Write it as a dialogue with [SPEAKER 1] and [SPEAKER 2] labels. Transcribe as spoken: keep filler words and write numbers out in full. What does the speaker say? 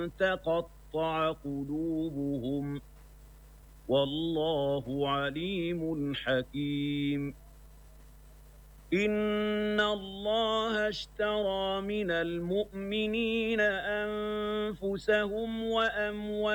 [SPEAKER 1] تقطع قلوبهم والله عليم حكيم إن الله اشترى من المؤمنين أنفسهم وأموالهم